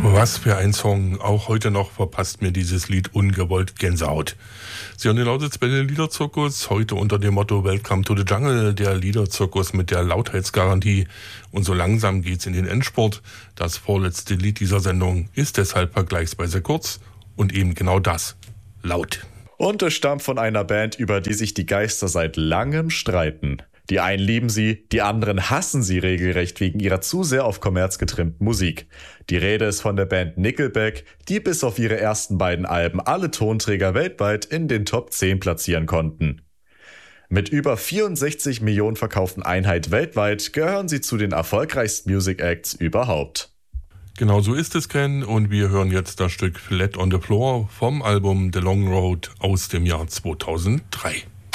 Was für ein Song. Auch heute noch verpasst mir dieses Lied ungewollt Gänsehaut. Sie hören den Lausitz-Welle Liederzirkus, heute unter dem Motto Welcome to the Jungle, der Liederzirkus mit der Lautheitsgarantie. Und so langsam geht's in den Endspurt. Das vorletzte Lied dieser Sendung ist deshalb vergleichsweise kurz und eben genau das, laut. Und es stammt von einer Band, über die sich die Geister seit langem streiten. Die einen lieben sie, die anderen hassen sie regelrecht wegen ihrer zu sehr auf Kommerz getrimmten Musik. Die Rede ist von der Band Nickelback, die bis auf ihre ersten beiden Alben alle Tonträger weltweit in den Top 10 platzieren konnten. Mit über 64 Millionen verkauften Einheiten weltweit gehören sie zu den erfolgreichsten Music Acts überhaupt. Genau so ist es, Ken, und wir hören jetzt das Stück Flat on the Floor vom Album The Long Road aus dem Jahr 2003.